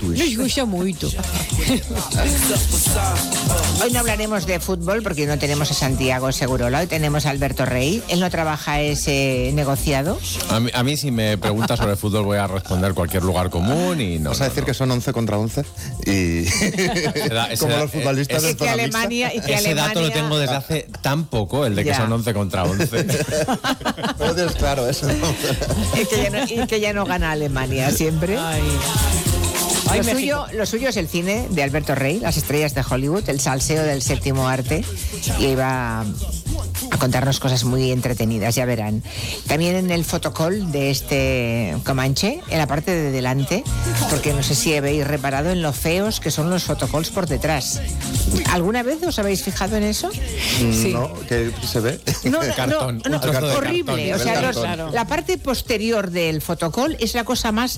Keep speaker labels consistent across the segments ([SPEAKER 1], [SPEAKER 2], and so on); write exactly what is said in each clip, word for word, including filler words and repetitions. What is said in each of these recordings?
[SPEAKER 1] muito isto.
[SPEAKER 2] Nos gusta mucho.
[SPEAKER 3] Hoy no hablaremos de fútbol porque no tenemos a Santiago Segurola, hoy tenemos a Alberto Rey. Él no trabaja ese negociado.
[SPEAKER 4] A mí, a mí si me preguntas sobre fútbol voy a responder cualquier lugar común y no.
[SPEAKER 1] Vas a
[SPEAKER 4] no,
[SPEAKER 1] decir
[SPEAKER 4] no.
[SPEAKER 1] que son once contra once y
[SPEAKER 4] da,
[SPEAKER 1] como
[SPEAKER 4] da,
[SPEAKER 1] los futbolistas
[SPEAKER 3] y
[SPEAKER 1] de
[SPEAKER 3] que
[SPEAKER 1] zona
[SPEAKER 3] Alemania, y que
[SPEAKER 4] Ese
[SPEAKER 3] Alemania...
[SPEAKER 4] dato lo tengo desde hace tan poco, el de que
[SPEAKER 3] Ya.
[SPEAKER 4] son once contra once.
[SPEAKER 1] Pero tienes claro eso.
[SPEAKER 3] y, que ya no, y que ya no gana Alemania siempre.
[SPEAKER 2] Ay. Ay,
[SPEAKER 3] Lo
[SPEAKER 2] México.
[SPEAKER 3] suyo, lo suyo es el cine de Alberto Rey, las estrellas de Hollywood, el salseo del séptimo arte, y iba a contarnos cosas muy entretenidas, ya verán. También en el fotocall de este Comanche, en la parte de delante, porque no sé si habéis reparado en lo feos que son los fotocalls por detrás. ¿Alguna vez os habéis fijado en eso?
[SPEAKER 2] Sí.
[SPEAKER 1] ¿No? ¿Qué se ve?
[SPEAKER 3] No,
[SPEAKER 4] Cartón,
[SPEAKER 3] no, no,
[SPEAKER 4] un trozo de
[SPEAKER 3] horrible.
[SPEAKER 4] cartón.
[SPEAKER 3] O sea,
[SPEAKER 1] El
[SPEAKER 3] los-
[SPEAKER 1] cartón.
[SPEAKER 3] la parte posterior del fotocall es la cosa más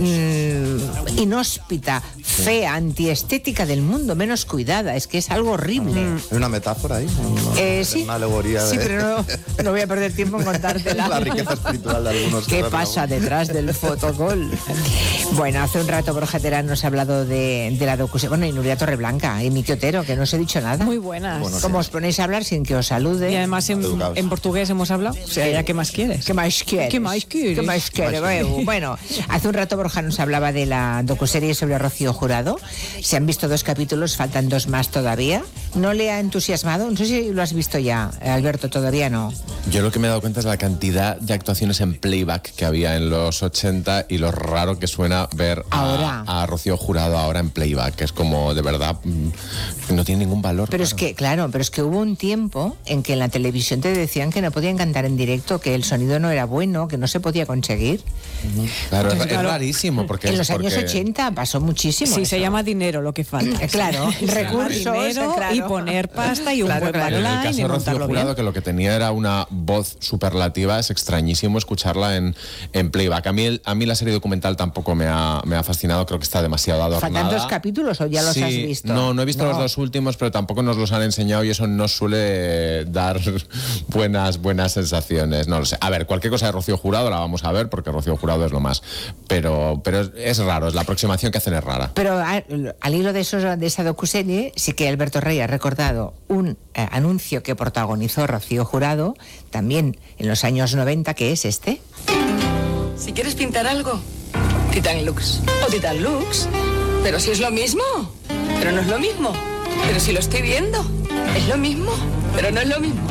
[SPEAKER 3] mm, inhóspita, fea, antiestética del mundo, menos cuidada. Es que es algo horrible.
[SPEAKER 1] ¿Hay una metáfora ahí? Una,
[SPEAKER 3] Eh, sí,
[SPEAKER 1] una alegoría de
[SPEAKER 3] sí, pero no, no voy a perder tiempo en contártela.
[SPEAKER 1] la riqueza espiritual de algunos.
[SPEAKER 3] ¿Qué
[SPEAKER 1] que
[SPEAKER 3] pasa detrás del fotocall? Bueno, hace un rato Borja Terán nos ha hablado de, de la docuserie. Bueno, y Nuria Torreblanca y Miki Otero, que no os he dicho nada.
[SPEAKER 2] Muy buenas.
[SPEAKER 1] Bueno,
[SPEAKER 3] ¿Cómo os ponéis a hablar sin que os salude?
[SPEAKER 2] Y además en,
[SPEAKER 1] Educados.
[SPEAKER 2] en portugués hemos hablado. O sea, ¿ya qué más quieres?
[SPEAKER 3] ¿Qué más quieres?
[SPEAKER 2] ¿Qué más quieres?
[SPEAKER 3] ¿Qué más quieres? Bueno, bueno, hace un rato Borja nos hablaba de la docuserie sobre Rocío Jurado. Se han visto dos capítulos, faltan dos más todavía. ¿No le ha entusiasmado? No sé si lo has visto ya, Alberto, todavía no.
[SPEAKER 4] Yo lo que me he dado cuenta es la cantidad de actuaciones en playback que había en los ochenta y lo raro que suena ver
[SPEAKER 3] Ahora.
[SPEAKER 4] a, a Rocío Jurado ahora en playback, que es como de verdad mm, no tiene ningún valor.
[SPEAKER 3] Pero es que, claro, pero es que hubo un tiempo en que en la televisión te decían que no podían cantar en directo, que el sonido no era bueno, que no se podía conseguir.
[SPEAKER 4] Claro, es,
[SPEAKER 2] Claro.
[SPEAKER 4] es rarísimo porque
[SPEAKER 3] En
[SPEAKER 4] es
[SPEAKER 3] los años
[SPEAKER 4] porque-
[SPEAKER 3] ochenta pasó muchísimo.
[SPEAKER 2] Sí,
[SPEAKER 3] eso.
[SPEAKER 2] se llama dinero lo que falta.
[SPEAKER 3] Eh, claro, recursos,
[SPEAKER 2] dinero
[SPEAKER 3] claro.
[SPEAKER 2] y poner pasta y un
[SPEAKER 3] Claro,
[SPEAKER 2] buen
[SPEAKER 3] claro.
[SPEAKER 4] En el
[SPEAKER 2] backline
[SPEAKER 4] caso
[SPEAKER 2] y
[SPEAKER 4] de Rocío
[SPEAKER 2] montarlo
[SPEAKER 4] Jurado,
[SPEAKER 2] bien.
[SPEAKER 4] que lo que tenía era una voz superlativa, es extrañísimo escucharla en, en playback. A mí, el- a mí la serie documental tampoco me ha, me ha fascinado, creo que está demasiado adornada.
[SPEAKER 3] ¿Faltan dos capítulos o ya los
[SPEAKER 4] Sí,
[SPEAKER 3] has visto?
[SPEAKER 4] No, no he visto
[SPEAKER 3] No.
[SPEAKER 4] los dos últimos, pero tampoco nos los han enseñado y eso no suele dar buenas, buenas sensaciones. No lo sé. A ver, cualquier cosa de Rocío Jurado la vamos a ver porque Rocío Jurado es lo más. Pero, pero es, es raro, es la aproximación que hacen es rara.
[SPEAKER 3] Pero a- al hilo de, eso, de esa docuserie, sí que Alberto Rey ha recordado un eh, anuncio que protagonizó Rocío Jurado, también en los años noventa, que es este.
[SPEAKER 5] Si quieres pintar algo, Titan Lux o Titan Lux. Pero si es lo mismo. Pero no es lo mismo. Pero si lo estoy viendo. Es lo mismo. Pero no es lo mismo.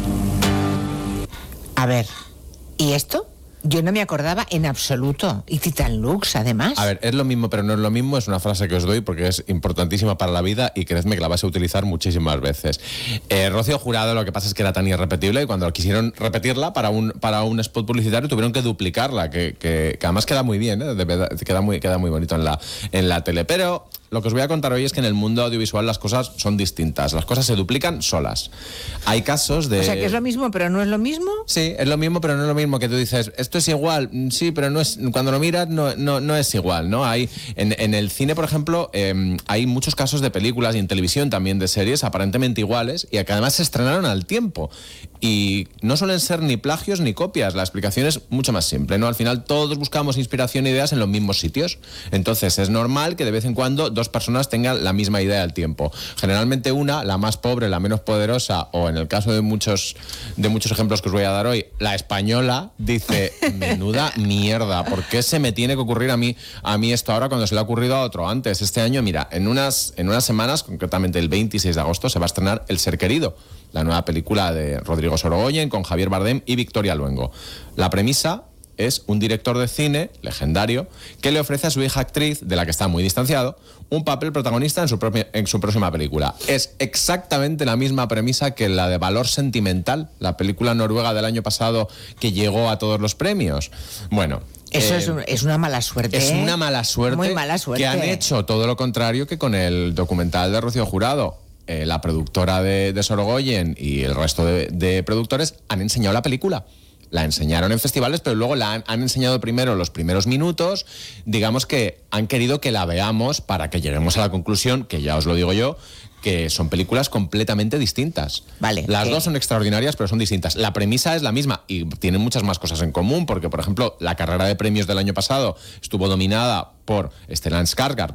[SPEAKER 3] A ver, ¿y esto? Yo no me acordaba en absoluto. Y Titan Lux, además.
[SPEAKER 4] A ver, es lo mismo, pero no es lo mismo. Es una frase que os doy porque es importantísima para la vida y creedme que la vais a utilizar muchísimas veces. Eh, Rocío Jurado, lo que pasa es que era tan irrepetible y cuando quisieron repetirla para un, para un spot publicitario tuvieron que duplicarla, que, que, que además queda muy bien, ¿eh? De verdad, queda muy, queda muy bonito en la, en la tele. Pero lo que os voy a contar hoy es que en el mundo audiovisual las cosas son distintas. Las cosas se duplican solas. Hay casos de...
[SPEAKER 3] O sea, que es lo mismo, pero no es lo mismo.
[SPEAKER 4] Sí, es lo mismo, pero no es lo mismo que tú dices, esto es igual, mm, sí, pero no es, cuando lo miras no, no, no es igual, ¿no? Hay, en, en el cine, por ejemplo, eh, hay muchos casos de películas y en televisión también de series aparentemente iguales y que además se estrenaron al tiempo. Y no suelen ser ni plagios ni copias, la explicación es mucho más simple, ¿no? Al final todos buscamos inspiración e ideas en los mismos sitios, entonces es normal que de vez en cuando dos personas tengan la misma idea al tiempo. Generalmente una, la más pobre, la menos poderosa, o en el caso de muchos, de muchos ejemplos que os voy a dar hoy, la española, dice, menuda mierda, ¿por qué se me tiene que ocurrir a mí, a mí esto ahora cuando se le ha ocurrido a otro antes? Este año, mira, en unas, en unas semanas, concretamente el veintiséis de agosto, se va a estrenar El Ser Querido, la nueva película de Rodrigo Sorogoyen con Javier Bardem y Victoria Luengo. La premisa es un director de cine legendario que le ofrece a su hija actriz, de la que está muy distanciado, un papel protagonista en su, propia, en su próxima película. Es exactamente la misma premisa que la de Valor Sentimental, la película noruega del año pasado que llegó a todos los premios. Bueno...
[SPEAKER 3] Eso
[SPEAKER 4] eh,
[SPEAKER 3] es, un- es una mala suerte.
[SPEAKER 4] es
[SPEAKER 3] ¿eh?
[SPEAKER 4] una mala suerte,
[SPEAKER 3] Muy mala suerte.
[SPEAKER 4] que han hecho todo lo contrario que con el documental de Rocío Jurado. Eh, la productora de, de Sorogoyen y el resto de, de productores han enseñado la película. La enseñaron en festivales, pero luego la han, han enseñado primero los primeros minutos. Digamos que han querido que la veamos para que lleguemos a la conclusión, que ya os lo digo yo, que son películas completamente distintas.
[SPEAKER 3] Vale,
[SPEAKER 4] Las
[SPEAKER 3] ¿qué?
[SPEAKER 4] dos son extraordinarias, pero son distintas. La premisa es la misma y tienen muchas más cosas en común, porque, por ejemplo, la carrera de premios del año pasado estuvo dominada por Stellan Skarsgård